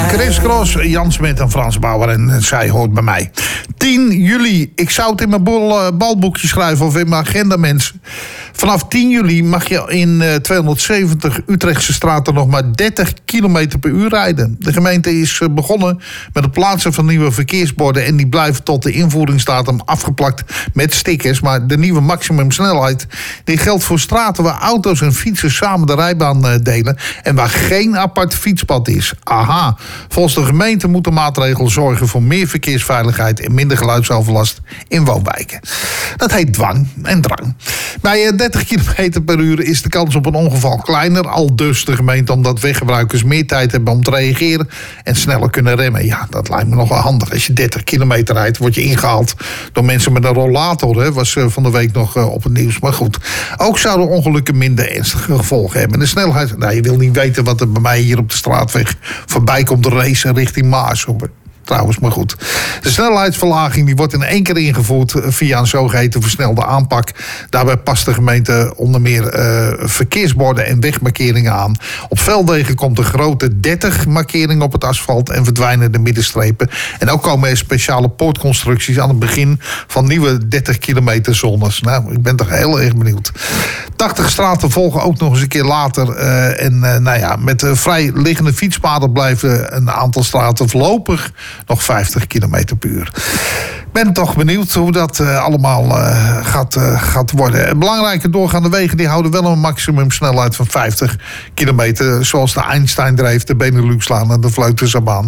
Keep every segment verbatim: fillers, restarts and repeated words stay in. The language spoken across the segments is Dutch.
Chris Cross, Jan Smit en Frans Bauer. En zij hoort bij mij. tien juli. Ik zou het in mijn bal, balboekje schrijven of in mijn agenda, mensen. Vanaf tien juli mag je in uh, tweehonderdzeventig Utrechtse straten nog maar dertig kilometer per uur rijden. De gemeente is uh, begonnen met het plaatsen van nieuwe verkeersborden. En die blijven tot de invoeringsdatum afgeplakt met stickers. Maar de nieuwe maximumsnelheid die geldt voor straten waar auto's en fietsers samen de rijbaan uh, delen. En waar geen apart fietspad is. Aha. Volgens de gemeente moet de maatregel zorgen voor meer verkeersveiligheid en minder geluidsoverlast in woonwijken. Dat heet dwang en drang. Bij dertig kilometer per uur is de kans op een ongeval kleiner. Al dus de gemeente omdat weggebruikers meer tijd hebben om te reageren en sneller kunnen remmen. Ja, dat lijkt me nog wel handig. Als je dertig kilometer rijdt, word je ingehaald door mensen met een rollator. Hè. Was van de week nog op het nieuws. Maar goed, ook zouden ongelukken minder ernstige gevolgen hebben. De snelheid, nou, je wil niet weten wat er bij mij hier op de straatweg voorbij komt racen richting Maas. Trouwens, maar goed. De snelheidsverlaging die wordt in één keer ingevoerd via een zogeheten versnelde aanpak. Daarbij past de gemeente onder meer uh, verkeersborden en wegmarkeringen aan. Op veldwegen komt een grote dertig markering op het asfalt en verdwijnen de middenstrepen. En ook komen er speciale poortconstructies aan het begin van nieuwe dertig kilometer zones. Nou, ik ben toch heel erg benieuwd. tachtig straten volgen ook nog eens een keer later. Uh, en uh, nou ja, met uh, vrij liggende fietspaden blijven een aantal straten voorlopig nog vijftig kilometer per uur. Ik ben toch benieuwd hoe dat uh, allemaal uh, gaat, uh, gaat worden. Belangrijke doorgaande wegen die houden wel een maximumsnelheid van vijftig kilometer. Zoals de Einstein dreef, de Benelux-laan en de Vleutersabaan.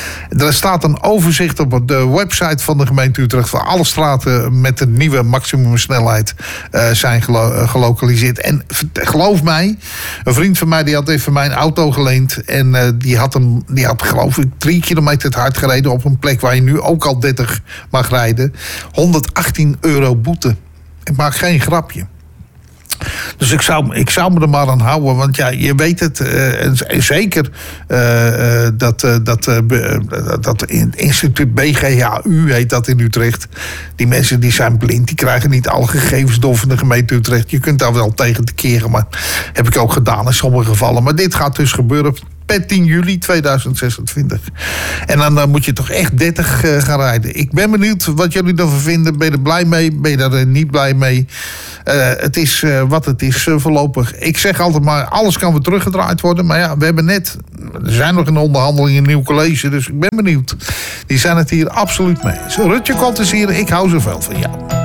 Er staat een overzicht op de website van de gemeente Utrecht waar alle straten met de nieuwe maximumsnelheid uh, zijn gelo- gelokaliseerd. En geloof mij, een vriend van mij die had even mijn auto geleend. En uh, die, had een, die had geloof ik drie kilometer te hard gereden op een plek waar je nu ook al dertig mag rijden. honderdachttien euro boete. Ik maak geen grapje. Dus ik zou, ik zou me er maar aan houden. Want ja, je weet het. Uh, en zeker uh, dat, uh, dat, uh, dat instituut B G H U heet dat in Utrecht. Die mensen die zijn blind. Die krijgen niet alle gegevens door van de gemeente Utrecht. Je kunt daar wel tegen te keren. Maar heb ik ook gedaan in sommige gevallen. Maar dit gaat dus gebeuren per tien juli tweeduizend zesentwintig. En dan uh, moet je toch echt dertig uh, gaan rijden. Ik ben benieuwd wat jullie ervan vinden. Ben je er blij mee? Ben je daar uh, niet blij mee? Uh, het is uh, wat het is uh, voorlopig. Ik zeg altijd maar, alles kan weer teruggedraaid worden. Maar ja, we hebben net, er zijn nog in onderhandeling een nieuw college. Dus ik ben benieuwd. Die zijn het hier absoluut mee. Zo, Rutje Kot is hier. Ik hou zoveel van jou.